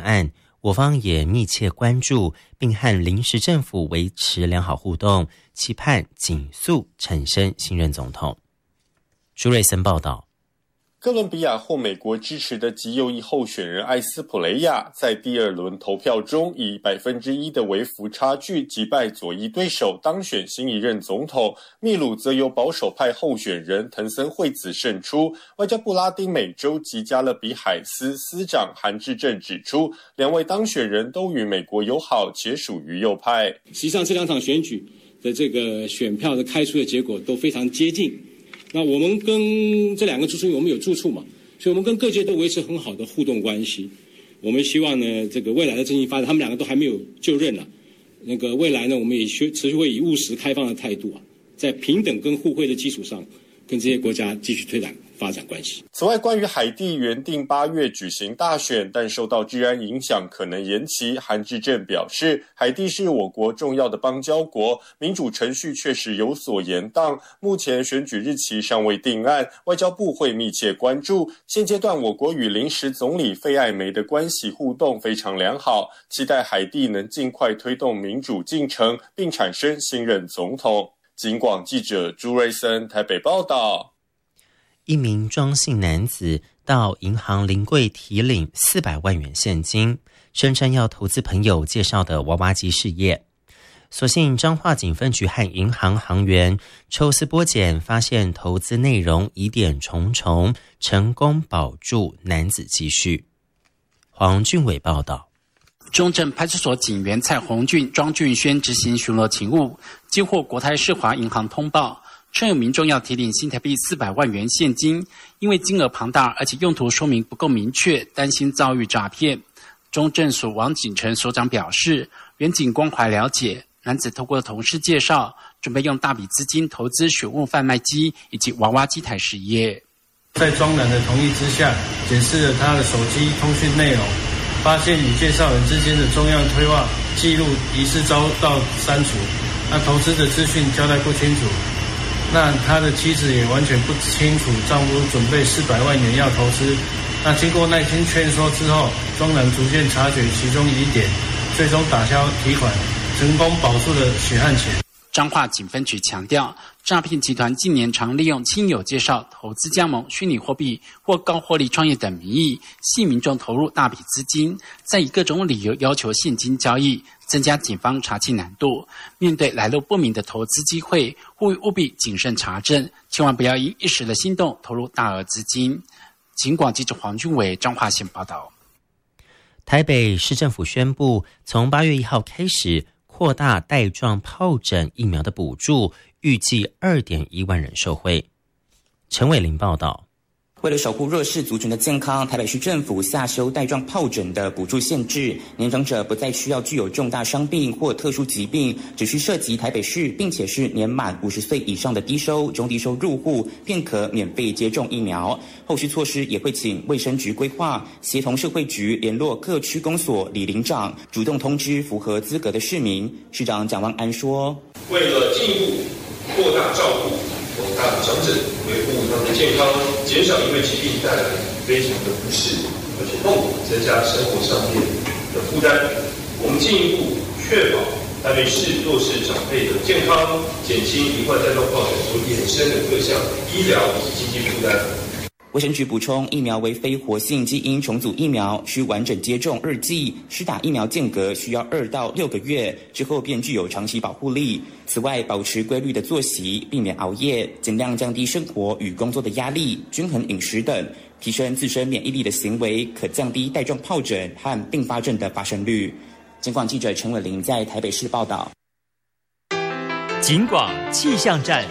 案，我方也密切关注，并和临时政府维持良好互动，期盼紧速产生新任总统。朱瑞森报道。 哥伦比亚获美国支持的极右翼候选人艾斯普雷亚在第二轮投票中以1%的微幅差距击败左翼对手，当选新一任总统。秘鲁则由保守派候选人藤森惠子胜出。外交部拉丁美洲及加勒比海司司长韩志正指出，两位当选人都与美国友好，且属于右派。 实际上这两场选举的这个选票的开出的结果都非常接近。那我们跟这两个因为我们有住处嘛，所以我们跟各界都维持很好的互动关系。我们希望呢，这个未来的政经发展，他们两个都还没有就任了，那个未来呢，我们也持续会以务实开放的态度在平等跟互惠的基础上，跟这些国家继续推展发展关系。 此外，关于海地原定8月举行大选，但受到治安影响可能延期，韩志正表示，海地是我国重要的邦交国，民主程序确实有所延宕，目前选举日期尚未定案，外交部会密切关注。现阶段我国与临时总理费艾梅的关系互动非常良好，期待海地能尽快推动民主进程，并产生新任总统。警广记者朱瑞森台北报道。 一名庄姓男子到银行临柜提领400万元现金，声称要投资朋友介绍的娃娃机事业。所幸彰化警分局和银行行员抽丝剥茧，发现投资内容疑点重重，成功保住男子积蓄。黄俊伟报道。 中正派出所警员蔡宏俊、庄俊轩执行巡逻勤务，接获国泰世华银行通报，称有民众要提领新台币400万元现金，因为金额庞大，而且用途说明不够明确，担心遭遇诈骗。中正所王景成所长表示，远景关怀了解，男子透过同事介绍，准备用大笔资金投资选物贩卖机以及娃娃机台事业。 在庄男的同意之下，检视了他的手机通讯内容，发现与介绍人之间的中央对话记录疑似遭到删除，那投资的资讯交代不清楚，那他的妻子也完全不清楚丈夫准备400万元要投资。那经过耐心劝说之后，庄男逐渐察觉其中疑点，最终打消提款，成功保住了血汗钱。 彰化警分局强调，诈骗集团近年常利用亲友介绍、投资加盟、虚拟货币或高获利创业等名义，吸引民众投入大笔资金，再以各种理由要求现金交易，增加警方查缉难度。面对来路不明的投资机会，呼吁务必谨慎查证，千万不要因一时的心动投入大额资金。警广记者黄俊伟彰化县报道。 台北市政府宣布，从8月1号开始扩大带状疱疹疫苗的补助，预计2.1万人受惠。陈伟玲报道。 为了守护弱势族群的健康，台北市政府下修带状疱疹的补助限制，年长者不再需要具有重大伤病或特殊疾病，只需涉及台北市，并且是年满50岁以上的低收、中低收入户，便可免费接种疫苗。后续措施也会请卫生局规划，协同社会局联络各区公所里邻长，主动通知符合资格的市民。市长蒋万安说：“ 为了进一步扩大照顾广大长者，维护他们的健康，减少因为疾病带来非常的不适而且痛苦，增加生活上面的负担。我们进一步确保台北市弱势长辈的健康，减轻罹患带状疱疹所衍生的各项医疗以及经济负担。” 卫生局补充，疫苗为非活性基因重组疫苗，需完整接种2剂，施打疫苗间隔需要2到6个月，之后便具有长期保护力。此外，保持规律的作息，避免熬夜，尽量降低生活与工作的压力，均衡饮食等，提升自身免疫力的行为，可降低带状疱疹和并发症的发生率。警广记者陈伟玲在台北市报道。 警广气象站。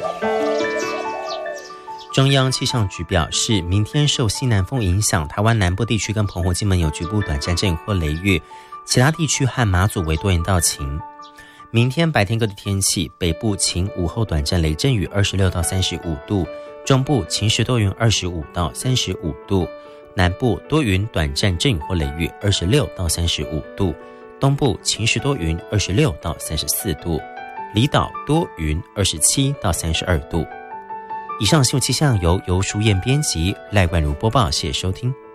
中央气象局表示，明天受西南风影响，台湾南部地区跟澎湖、金门有局部短暂阵雨或雷雨，其他地区和马祖为多云到晴。明天白天各地天气，北部晴，午后短暂雷阵雨26到35度，中部晴时多云25到35度，南部多云短暂阵雨或雷雨26到35度，东部晴时多云26到34度，离岛多云27到32度。以上新闻气象由淑燕编辑，赖冠如播报，谢谢收听。